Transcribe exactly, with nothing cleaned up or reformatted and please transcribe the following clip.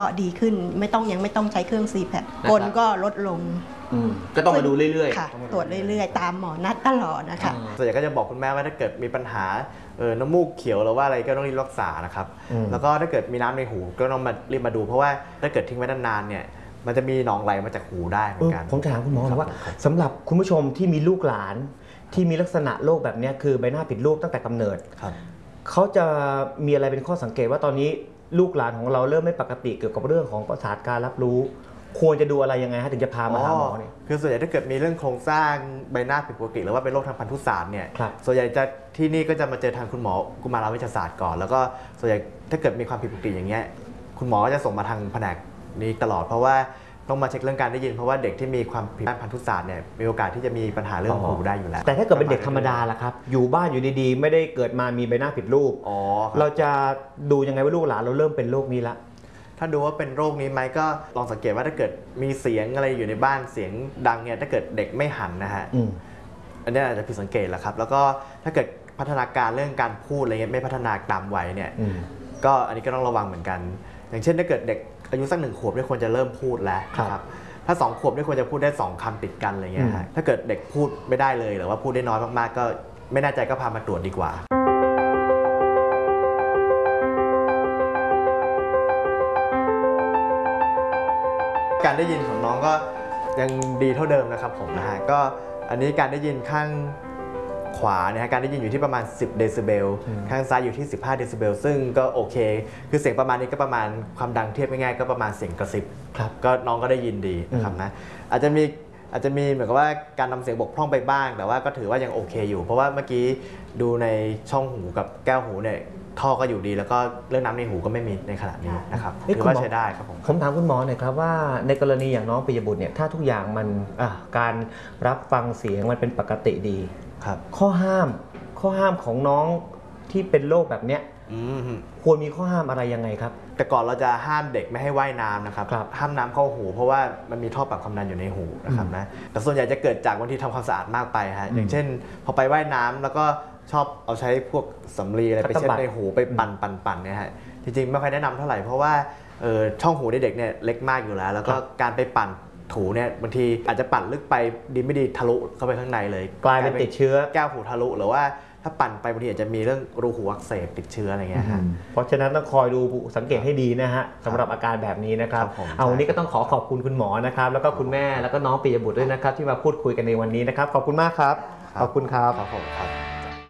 ก็ดีขึ้นไม่ต้องยังไม่ต้องใช้เครื่อง ซี แพค กลก็ลดลงก็ต้องมาดูเรื่อยๆค่ะตรวจเรื่อยๆตามหมอนัดตลอดนะคะส่วนใหญ่ก็จะบอกคุณแม่ว่าถ้าเกิดมีปัญหาเออน้ำมูกเขียวหรือว่าอะไรก็ต้องรีบรักษานะครับแล้วก็ถ้าเกิดมีน้ำในหูก็ต้องมารีบมาดูเพราะว่าถ้าเกิดทิ้งไว้นานๆเนี่ยมันจะมีหนองไหลมาจากหูได้เหมือนกันผมถามคุณหมอว่าสำหรับคุณผู้ชมที่มีลูกหลานที่มีลักษณะโรคแบบนี้คือใบหน้าผิดรูปตั้งแต่กำเนิดเขาจะมีอะไรเป็นข้อสังเกตว่าตอนนี้ลูกหลานของเราเริ่มไม่ปกติเกี่ยวกับเรื่องของประสาทการรับรู้ควรจะดูอะไรยังไงฮะถึงจะพามาหาหมอเนี่ยคือส่วนใหญ่ถ้าเกิดมีเรื่องโครงสร้างใบหน้าผิดปกติหรือว่าเป็นโรคทางพันธุศาสตร์เนี่ยส่วนใหญ่จะที่นี่ก็จะมาเจอทางคุณหมอกุมารเวชศาสตร์ก่อนแล้วก็ส่วนใหญ่ถ้าเกิดมีความผิดปกติอย่างเงี้ยคุณหมอก็จะส่งมาทางแผนกนี้ตลอดเพราะว่าต้องมาเช็คเรื่องการได้ยินเพราะว่าเด็กที่มีความผิดด้านพันธุศาสตร์เนี่ยมีโอกาสที่จะมีปัญหาเรื่องหูได้อยู่แล้วแต่ถ้าเกิดเป็นเด็กธรรมดาล่ะครับอยู่บ้านอยู่ดีๆไม่ได้เกิดมามีใบหน้าผิดรูปเราจะดูยังไงว่าลูกหลานเราเริ่มเป็นโรคนี้ละถ้าดูว่าเป็นโรคนี้ไหมก็ลองสังเกตว่าถ้าเกิดมีเสียงอะไรอยู่ในบ้านเสียงดังเนี่ยถ้าเกิดเด็กไม่หันนะฮะอันนี้อาจจะผิดสังเกตแหละครับแล้วก็ถ้าเกิดพัฒนาการเรื่องการพูดอะไรเงี้ยไม่พัฒนาตามวัยเนี่ยก็อันนี้ก็ต้องระวังเหมือนกันอย่างเช่นถ้าเกิดเด็กอายุสักหนึ่งขวบเนี่ยควรจะเริ่มพูดแล้วครับถ้าสองขวบเนี่ยควรจะพูดได้สองคำติดกันอะไรเงี้ยฮะถ้าเกิดเด็กพูดไม่ได้เลยหรือว่าพูดได้น้อยมากๆก็ไม่แน่ใจก็พามาตรวจดีกว่าการได้ยินของน้องก็ยังดีเท่าเดิมนะครับผมนะฮะก็อันนี้การได้ยินข้างขวาเนี่ยการได้ยินอยู่ที่ประมาณสิบเดซิเบลข้างซ้ายอยู่ที่สิบห้าเดซิเบลซึ่งก็โอเคคือเสียงประมาณนี้ก็ประมาณความดังเทียบง่ายๆก็ประมาณเสียงกระซิบก็น้องก็ได้ยินดีนะครับนะอาจจะมีอาจจะมีเหมือนกับว่าการนำเสียงบกพร่องไปบ้างแต่ว่าก็ถือว่ายังโอเคอยู่เพราะว่าเมื่อกี้ดูในช่องหูกับแก้วหูเนี่ยท่อก็อยู่ดีแล้วก็เรื่องน้ำในหูก็ไม่มีในขณะนี้นะครับถือว่าใช้ได้ครับผมผมถามคุณหมอหน่อยครับว่าในกรณีอย่างน้องปิยบุตรเนี่ยถ้าทุกอย่างมันการรับฟังเสียงมันเป็นปกติดีครับข้อห้ามข้อห้ามของน้องที่เป็นโรคแบบเนี้ยควรมีข้อห้ามอะไรยังไงครับแต่ก่อนเราจะห้ามเด็กไม่ให้ว่ายน้ำนะครับห้ามน้ำเข้าหูเพราะว่ามันมีท่อปรับความดันอยู่ในหูนะครับนะแต่ส่วนใหญ่จะเกิดจากบางทีทำความสะอาดมากไปฮะอย่างเช่นพอไปว่ายน้ำแล้วก็ชอบเอาใช้พวกสำลีอะไรไปเช็ดในหูไปปั่นปั่นปั่นเนี่ยฮะจริงๆไม่ค่อยแนะนำเท่าไหร่เพราะว่าช่องหูเด็กเนี่ยเล็กมากอยู่แล้วแล้วก็การไปปั่นถูเนี่ยบางทีอาจจะปั่นลึกไปดีไม่ดีทะลุเข้าไปข้างในเลยกลายเป็นติดเชื้อแก้วหูทะลุหรือว่าถ้าปั่นไปบางทีอาจจะมีเรื่องรูหูอักเสบติดเชื้ออะไรเงี้ยฮะเพราะฉะนั้นต้องคอยดูสังเกตให้ดีนะฮะสำหรับอาการแบบนี้นะครับเอาวันนี้ก็ต้องขอขอบคุณคุณหมอนะครับแล้วก็คุณแม่แล้วก็น้องปิยบุตรด้วยนะครับที่มาพูดคุยกันในวันนี้นะครับขอบคุณมากครับขอบคุณครับขอบคุณครับ